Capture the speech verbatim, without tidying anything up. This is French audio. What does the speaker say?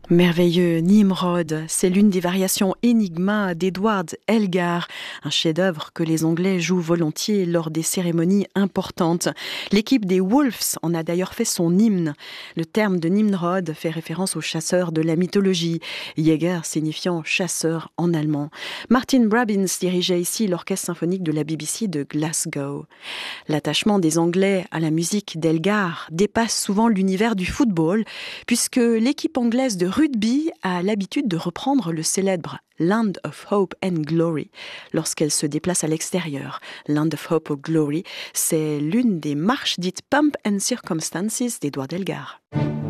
Merveilleux Nimrod, c'est l'une des variations Enigma d'Edward Elgar, un chef-d'œuvre que les Anglais jouent volontiers lors des cérémonies importantes. L'équipe des Wolves en a d'ailleurs fait son hymne. Le terme de Nimrod fait référence au chasseur de la mythologie, Jäger signifiant chasseur en allemand. Martin Brabbins dirigeait ici l'orchestre symphonique de la B B C de Glasgow. L'attachement des Anglais à la musique d'Elgar dépasse souvent l'univers du football, puisque l'équipe anglaise de rugby a l'habitude de reprendre le célèbre Land of Hope and Glory lorsqu'elle se déplace à l'extérieur. Land of Hope and Glory, c'est l'une des marches dites Pomp and Circumstances d'Edward Elgar.